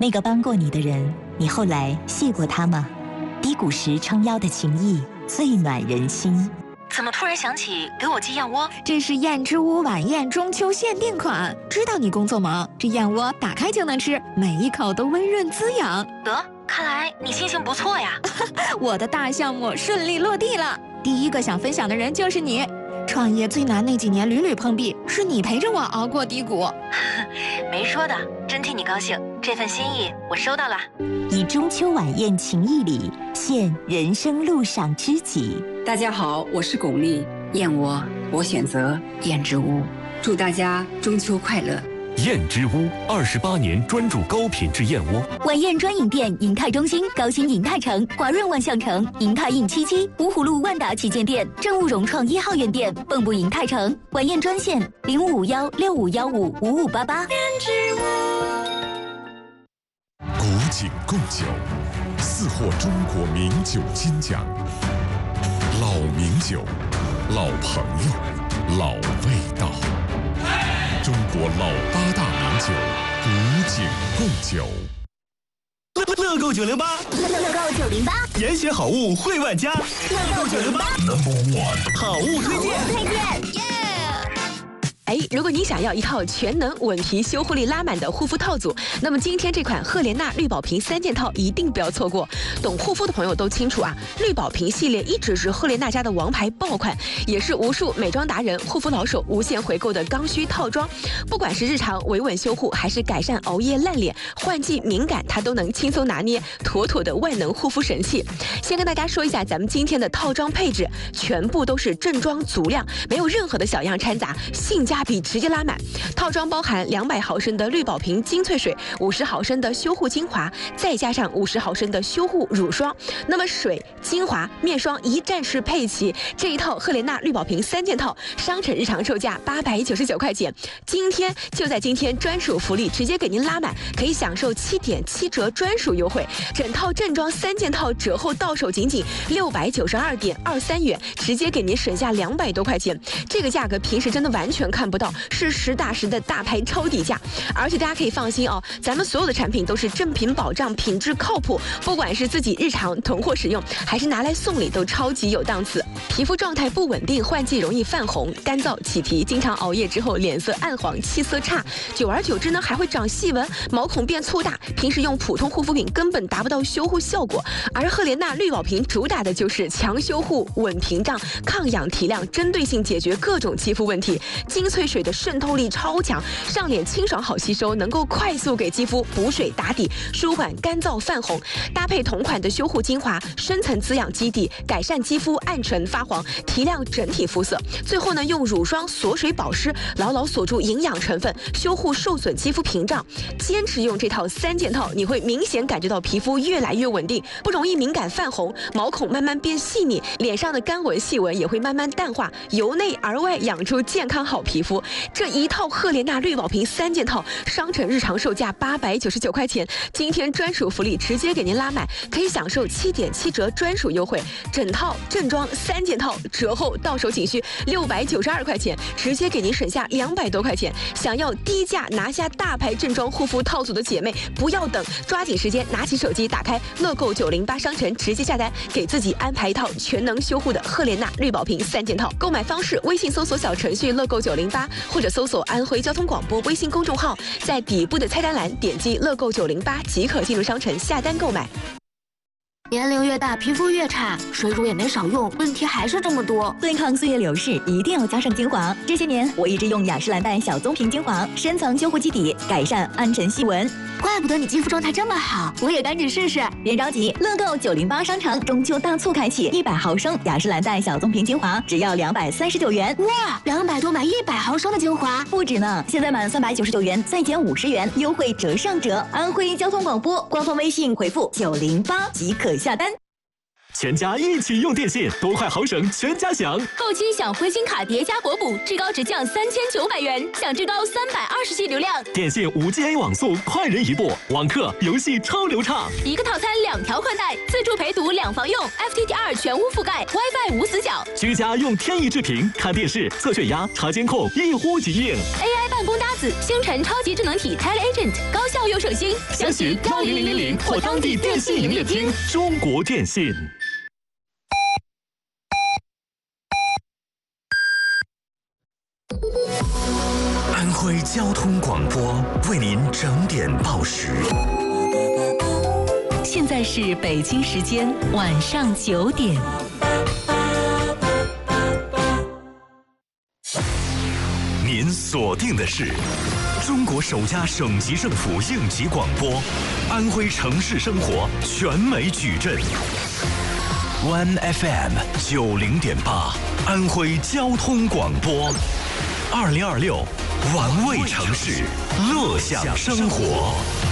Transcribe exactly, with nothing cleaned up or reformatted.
那个帮过你的人，你后来谢过他吗？低谷时撑腰的情谊，最暖人心。 怎么突然想起给我寄燕窝？ 这是燕之屋晚宴中秋限定款，知道你工作忙，这燕窝打开就能吃，每一口都温润滋养。 得，看来你心情不错呀。 我的大项目顺利落地了，第一个想分享的人就是你。创业最难那几年屡屡碰壁，是你陪着我熬过低谷。 没说的，真替你高兴，这份心意我收到了。 以中秋晚宴情谊礼，献人生路上知己。 大家好，我是巩俐，燕窝我选择燕之屋，祝大家中秋快乐。 燕之屋二十八年专注高品质燕窝。 晚宴专营店：银泰中心、高新银泰城、华润万象城、银泰印七七、芜湖路万达旗舰店、正物融创一号院店、蚌埠银泰城。晚宴专线：零五五幺六五幺五五五八八。 古井贡酒，四获中国名酒金奖。老名酒，老朋友，老味道。中国老八大名酒，古井贡酒。 乐乐购九零八， 乐乐购九零八， 严选好物惠万家。乐购九零八 ，Number One， 好物推荐， 推荐。 哎，如果你想要一套全能稳皮、修护力拉满的护肤套组，那么今天这款赫莲娜绿宝瓶三件套一定不要错过。懂护肤的朋友都清楚啊，绿宝瓶系列一直是赫莲娜家的王牌爆款，也是无数美妆达人、护肤老手无限回购的刚需套装。不管是日常维稳修护，还是改善熬夜烂脸、换季敏感，它都能轻松拿捏，妥妥的万能护肤神器。先跟大家说一下咱们今天的套装配置，全部都是正装足量，没有任何的小样掺杂，性价比直接拉满。套装包含两百毫升的绿宝瓶精粹水，五十毫升的修护精华，再加上五十毫升的修护乳霜。那么水、精华、面霜一站式配齐，这一套赫莲娜绿宝瓶三件套，商城日常售价八百九十九块钱，今天就在今天专属福利，直接给您拉满，可以享受七点七折专属优惠。整套正装三件套折后到手仅仅六百九十二点二三元，直接给您省下两百多块钱。这个价格平时真的完全看不到，是实打实的大牌超底价。而且大家可以放心哦，咱们所有的产品都是正品保障，品质靠谱，不管是自己日常囤货使用，还是拿来送礼，都超级有档次。皮肤状态不稳定，换季容易泛红、干燥、起皮，经常熬夜之后脸色暗黄、气色差，久而久之呢还会长细纹，毛孔变粗大，平时用普通护肤品根本达不到修护效果。而赫莲娜绿宝瓶主打的就是强修护、稳屏障、抗氧提亮，针对性解决各种肌肤问题。精粹水的渗透力超强，上脸清爽好吸收，能够快速给肌肤补水打底，舒缓干燥泛红。搭配同款的修护精华，深层滋养基底，改善肌肤暗沉发黄，提亮整体肤色。最后呢，用乳霜锁水保湿，牢牢锁住营养成分，修护受损肌肤屏障。坚持用这套三件套，你会明显感觉到皮肤越来越稳定，不容易敏感泛红，毛孔慢慢变细腻，脸上的干纹细纹也会慢慢淡化，由内而外养出健康好皮肤。这一套赫莲娜绿宝瓶三件套，商城日常售价八百九十九块钱，今天专属福利直接给您拉满，可以享受七点七折专属优惠。整套正装三件套折后到手仅需六百九十二块钱，直接给您省下两百多块钱。想要低价拿下大牌正装护肤套组的姐妹，不要等，抓紧时间拿起手机，打开乐购九零八商城，直接下单，给自己安排一套全能修护的赫莲娜绿宝瓶三件套。购买方式：微信搜索小程序乐购九零八，或者搜索安徽交通广播微信公众号，在底部的菜单栏点击乐购九零八即可进入商城下单购买。 年龄越大，皮肤越差，水乳也没少用，问题还是这么多。 对抗岁月流逝，一定要加上精华。这些年，我一直用雅诗兰黛小棕瓶精华，深层修护基底，改善暗沉细纹。 怪不得你肌肤状态这么好，我也赶紧试试。 别着急，乐购九零八商城中秋大促开启，一百毫升雅诗兰黛小棕瓶精华只要两百三十九元。 哇，两百多买一百毫升的精华， 不止呢！现在满三百九十九元再减五十元，优惠折上折。安徽交通广播官方微信回复九零八即可下单。 全家一起用电信，多快好省全家享。 购七享灰金卡叠加国补，至高直降三千九百元，享至高三百二十 G 流量。 电信 五 G A 网速快人一步，网课游戏超流畅。 一个套餐两条宽带，自助陪读两房用 ，F T T 二全屋覆盖 ，WiFi 无死角。 居家用天翼智屏看电视、测血压、查监控，一呼即应。 A I 办公搭子。 Plus 星辰超级智能体 TeleAgent 高效又省心， 详询幺零零零零或当地电信营业厅。中国电信。 安徽交通广播为您整点报时。 现在是北京时间晚上九点。 您锁定的是中国首家省级政府应急广播，安徽城市生活全美矩阵。One F M 九零点八，安徽交通广播，二零二六，玩味城市，乐享生活。